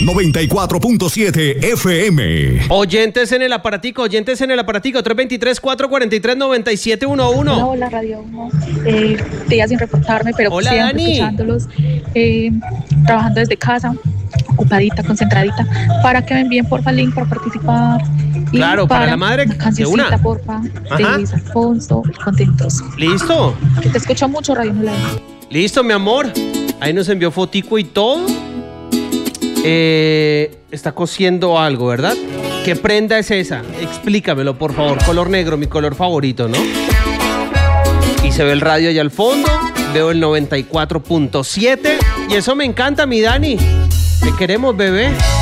94.7 FM. Oyentes en el aparatico, 323-443-9711. Hola, Radio 1. Días sin reportarme, pero hola, siempre Dani. Escuchándolos, trabajando desde casa, ocupadita, concentradita, para que me envíen porfa el link para participar. Y claro, para la madre, una cancioncita, de una. porfa, Ajá. de Luis Alfonso, Contentos. ¿Listo? Que te escucho mucho, Radio Online. Listo, mi amor. Ahí nos envió fotico y todo. Está cosiendo algo, ¿verdad? ¿Qué prenda es esa? Explícamelo, por favor. Color negro, mi color favorito, ¿no? Y se ve el radio allá al fondo. Veo el 94.7. Y eso me encanta, mi Dani. Te queremos, bebé.